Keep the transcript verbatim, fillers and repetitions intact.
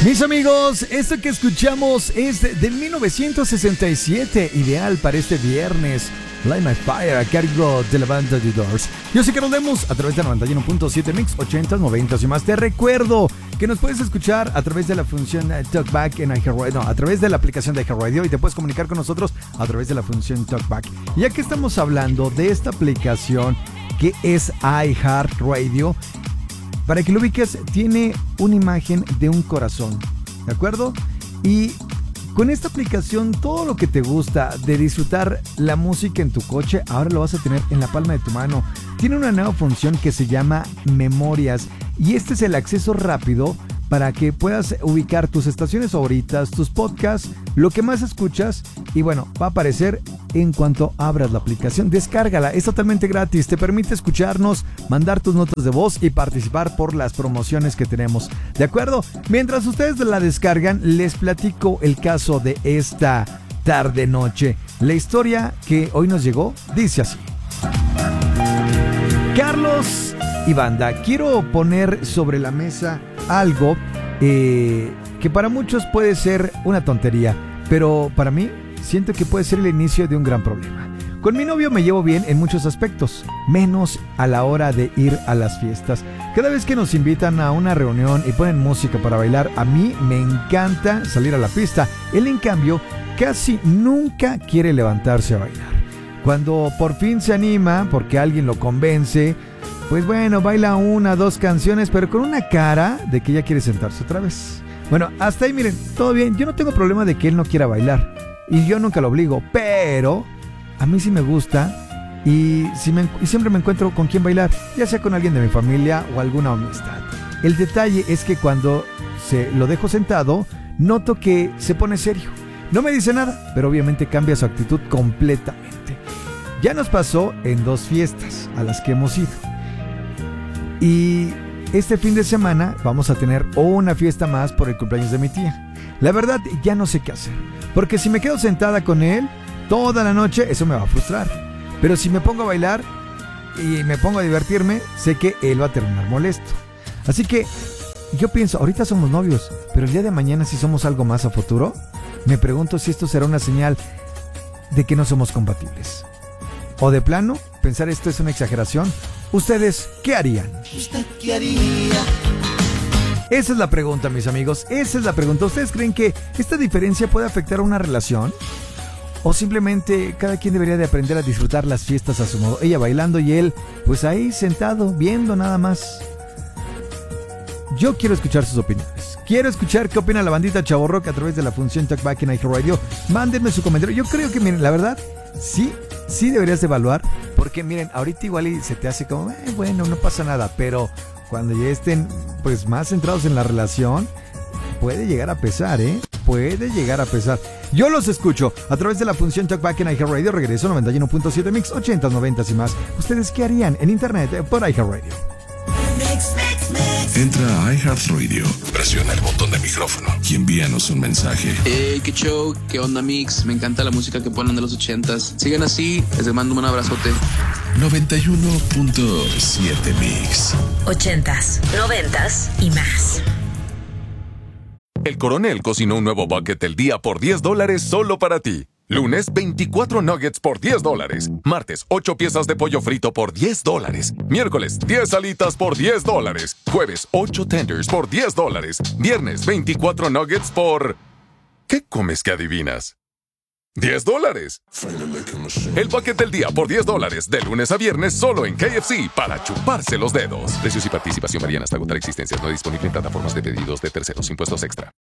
Mis amigos, esto que escuchamos es de, de mil novecientos sesenta y siete, ideal para este viernes. Light My Fire, a cargo de la banda The Doors. Yo soy Carlos Lemus, a través de noventa y uno punto siete Mix, ochenta, noventa y más. Te recuerdo que nos puedes escuchar a través de la función Talkback en iHeartRadio, no, a través de la aplicación de iHeartRadio, y te puedes comunicar con nosotros a través de la función Talkback. Ya que estamos hablando de esta aplicación que es iHeartRadio, para que lo ubiques, tiene una imagen de un corazón, ¿de acuerdo? Y con esta aplicación, todo lo que te gusta de disfrutar la música en tu coche, ahora lo vas a tener en la palma de tu mano. Tiene una nueva función que se llama Memorias, y este es el acceso rápido para que puedas ubicar tus estaciones favoritas, tus podcasts, lo que más escuchas, y bueno, va a aparecer en cuanto abras la aplicación. Descárgala, es totalmente gratis, te permite escucharnos, mandar tus notas de voz y participar por las promociones que tenemos, ¿de acuerdo? Mientras ustedes la descargan, les platico el caso de esta tarde-noche. La historia que hoy nos llegó dice así: Carlos y banda, quiero poner sobre la mesa algo eh, que para muchos puede ser una tontería, pero para mí siento que puede ser el inicio de un gran problema. Con mi novio me llevo bien en muchos aspectos, menos a la hora de ir a las fiestas. Cada vez que nos invitan a una reunión y ponen música para bailar, a mí me encanta salir a la pista. Él, en cambio, casi nunca quiere levantarse a bailar. Cuando por fin se anima, porque alguien lo convence, pues bueno, baila una, dos canciones, pero con una cara de que ya quiere sentarse otra vez. Bueno, hasta ahí miren, todo bien. Yo no tengo problema de que él no quiera bailar, y yo nunca lo obligo, pero a mí sí me gusta, y, si me, y siempre me encuentro con quien bailar, ya sea con alguien de mi familia o alguna amistad. El detalle es que cuando se lo dejo sentado, noto que se pone serio. No me dice nada, pero obviamente cambia su actitud completamente. Ya nos pasó en dos fiestas a las que hemos ido. Y este fin de semana vamos a tener una fiesta más por el cumpleaños de mi tía. La verdad, ya no sé qué hacer, porque si me quedo sentada con él toda la noche, eso me va a frustrar. Pero si me pongo a bailar y me pongo a divertirme, sé que él va a terminar molesto. Así que yo pienso, ahorita somos novios, pero el día de mañana, si somos algo más a futuro, me pregunto si esto será una señal de que no somos compatibles. O de plano, pensar esto es una exageración. ¿Ustedes qué harían? ¿Usted qué haría? Esa es la pregunta, mis amigos. Esa es la pregunta. ¿Ustedes creen que esta diferencia puede afectar a una relación? ¿O simplemente cada quien debería de aprender a disfrutar las fiestas a su modo? Ella bailando y él, pues ahí sentado, viendo nada más. Yo quiero escuchar sus opiniones. Quiero escuchar qué opina la bandita Chavo Rock a través de la función Talkback en iHeartRadio. Mándenme su comentario. Yo creo que, miren, la verdad, sí, sí deberías de evaluar. Porque, miren, ahorita igual y se te hace como, eh, bueno, no pasa nada. Pero cuando ya estén, pues, más centrados en la relación, puede llegar a pesar, ¿eh? Puede llegar a pesar. Yo los escucho a través de la función Talkback en iHeartRadio. Regreso noventa y uno punto siete Mix, ochenta, noventa y más. ¿Ustedes qué harían en internet eh, por iHeartRadio? Entra a iHeartRadio, presiona el botón de micrófono y envíanos un mensaje. Hey, qué show, qué onda, Mix. Me encanta la música que ponen de los ochentas. Sigan así, les mando un abrazote. noventa y uno punto siete Mix. Ochentas, noventas y más. El Coronel cocinó un nuevo bucket del día por diez dólares solo para ti. Lunes, veinticuatro nuggets por diez dólares. Martes, ocho piezas de pollo frito por diez dólares. Miércoles, diez alitas por diez dólares. Jueves, ocho tenders por diez dólares. Viernes, veinticuatro nuggets por... ¿Qué comes que adivinas? diez dólares. El bucket del día por diez dólares. De lunes a viernes solo en K F C para chuparse los dedos. Precios y participación varían hasta agotar existencias. No disponible en plataformas de pedidos de terceros. Impuestos extra.